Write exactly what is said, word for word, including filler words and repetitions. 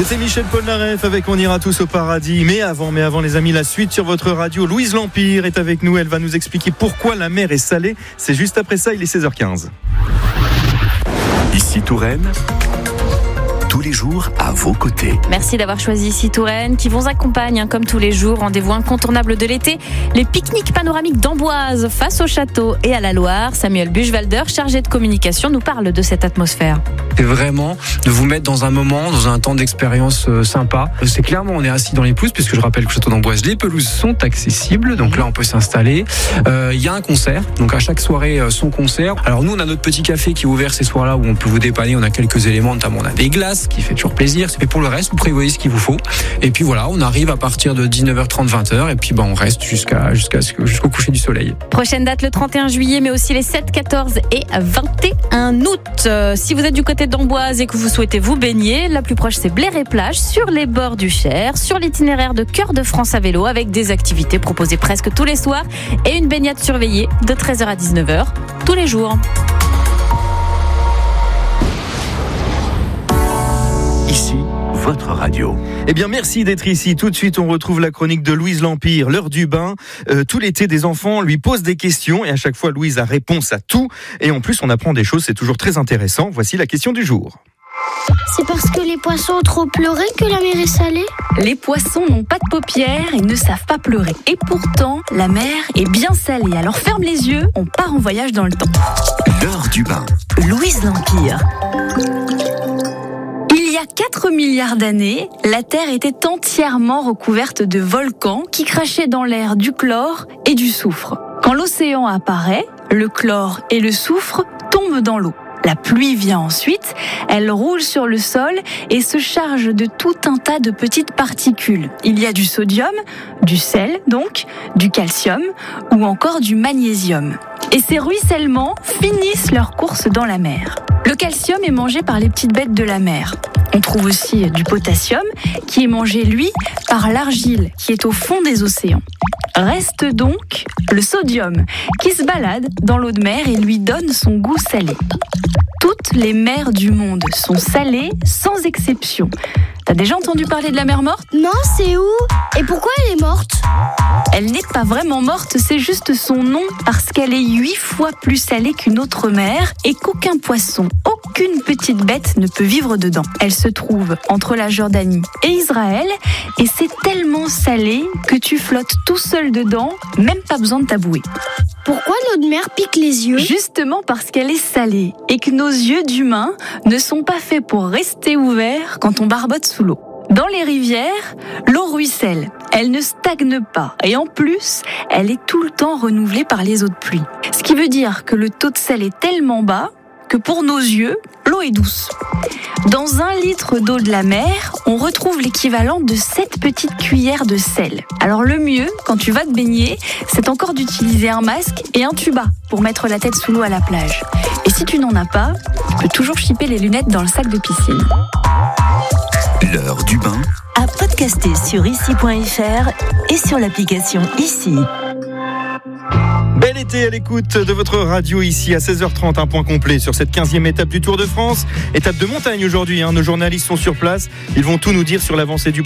C'était Michel Polnareff avec On ira tous au paradis. Mais avant, mais avant les amis, la suite sur votre radio. Louise L'Empire est avec nous. Elle va nous expliquer pourquoi la mer est salée. C'est juste après ça, il est seize heures quinze. Ici Touraine, tous les jours à vos côtés. Merci d'avoir choisi Ici Touraine, qui vous accompagne hein, comme tous les jours. Rendez-vous incontournable de l'été, les pique-niques panoramiques d'Amboise face au château et à la Loire. Samuel Buchwalder, chargé de communication, nous parle de cette atmosphère. C'est vraiment de vous mettre dans un moment, dans un temps d'expérience euh, sympa. C'est clairement, on est assis dans les pelouses, puisque je rappelle que le château d'Amboise, les pelouses sont accessibles. Donc là, on peut s'installer. Il euh, y a un concert. Donc à chaque soirée, euh, son concert. Alors nous, on a notre petit café qui est ouvert ces soirs-là où on peut vous dépanner. On a quelques éléments, notamment on a des glaces, qui fait toujours plaisir. Et pour le reste, vous prévoyez ce qu'il vous faut. Et puis voilà, on arrive à partir de dix-neuf heures trente, vingt heures. Et puis bah, on reste jusqu'à, jusqu'à, jusqu'au coucher du soleil. Prochaine date, le trente et un juillet, mais aussi les sept, quatorze et vingt et un août. Euh, si vous êtes du côté d'Amboise et que vous souhaitez vous baigner, la plus proche c'est Bléré-Plage, sur les bords du Cher, sur l'itinéraire de Cœur de France à vélo, avec des activités proposées presque tous les soirs et une baignade surveillée de treize heures à dix-neuf heures tous les jours. Ici, votre radio. Eh bien, merci d'être ici. Tout de suite, on retrouve la chronique de Louise L'Empire, l'heure du bain. Euh, tout l'été, des enfants lui posent des questions et à chaque fois, Louise a réponse à tout. Et en plus, on apprend des choses, c'est toujours très intéressant. Voici la question du jour. C'est parce que les poissons ont trop pleuré que la mer est salée ? Les poissons n'ont pas de paupières et ne savent pas pleurer. Et pourtant, la mer est bien salée. Alors ferme les yeux, on part en voyage dans le temps. L'heure du bain. Louise L'Empire. Il y a quatre milliards d'années, la Terre était entièrement recouverte de volcans qui crachaient dans l'air du chlore et du soufre. Quand l'océan apparaît, le chlore et le soufre tombent dans l'eau. La pluie vient ensuite, elle roule sur le sol et se charge de tout un tas de petites particules. Il y a du sodium, du sel donc, du calcium ou encore du magnésium. Et ces ruissellements finissent leur course dans la mer. Le calcium est mangé par les petites bêtes de la mer. On trouve aussi du potassium qui est mangé, lui, par l'argile qui est au fond des océans. Reste donc le sodium qui se balade dans l'eau de mer et lui donne son goût salé. Toutes les mers du monde sont salées sans exception. T'as déjà entendu parler de la mer morte ? Non, c'est où ? Et pourquoi elle est morte ? Elle n'est pas vraiment morte, c'est juste son nom parce qu'elle est huit fois plus salée qu'une autre mer et qu'aucun poisson, aucune petite bête ne peut vivre dedans. Elle se trouve entre la Jordanie et Israël et c'est tellement salé que tu flottes tout seul dedans, même pas besoin de tabouer. Pourquoi l'eau de mer pique les yeux ? Justement parce qu'elle est salée et que nos yeux d'humains ne sont pas faits pour rester ouverts quand on barbote sous l'eau. Dans les rivières, l'eau ruisselle, elle ne stagne pas et en plus, elle est tout le temps renouvelée par les eaux de pluie. Ce qui veut dire que le taux de sel est tellement bas que pour nos yeux, l'eau est douce. Dans un litre d'eau de la mer, on retrouve l'équivalent de sept petites cuillères de sel. Alors le mieux, quand tu vas te baigner, c'est encore d'utiliser un masque et un tuba pour mettre la tête sous l'eau à la plage. Et si tu n'en as pas, tu peux toujours chipper les lunettes dans le sac de piscine. L'heure du bain. À podcaster sur ici point f r et sur l'application Ici. Bel été à l'écoute de votre radio ici à seize heures trente, un point complet sur cette quinzième étape du Tour de France. Étape de montagne aujourd'hui, hein. Nos journalistes sont sur place, ils vont tout nous dire sur l'avancée du